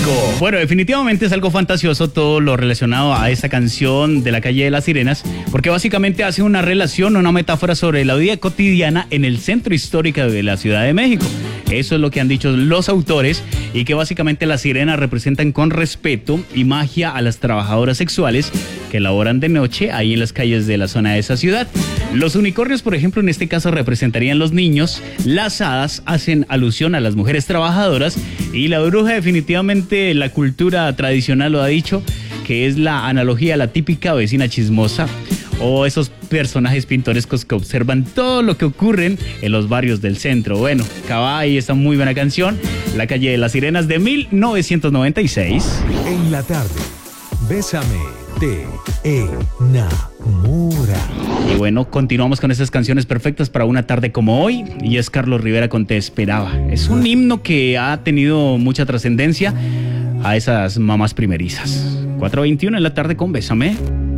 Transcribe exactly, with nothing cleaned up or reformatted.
México. Bueno, definitivamente es algo fantasioso todo lo relacionado a esta canción de la calle de las Sirenas, porque básicamente hace una relación, una metáfora sobre la vida cotidiana en el centro histórico de la Ciudad de México. Eso es lo que han dicho los autores, y que básicamente las sirenas representan con respeto y magia a las trabajadoras sexuales que laboran de noche ahí en las calles de la zona de esa ciudad. Los unicornios, por ejemplo, en este caso representarían los niños, las hadas hacen alusión a las mujeres trabajadoras, y la bruja definitivamente la cultura tradicional lo ha dicho, que es la analogía a la típica vecina chismosa o esos personajes pintorescos que observan todo lo que ocurre en los barrios del centro. Bueno, acaba ahí esta muy buena canción, La calle de las Sirenas, de mil novecientos noventa y seis. En la tarde, Bésame, te enamora. Y bueno, continuamos con esas canciones perfectas para una tarde como hoy, y es Carlos Rivera con Te Esperaba. Es un himno que ha tenido mucha trascendencia a esas mamás primerizas. cuatro veintiuno en la tarde con Bésame.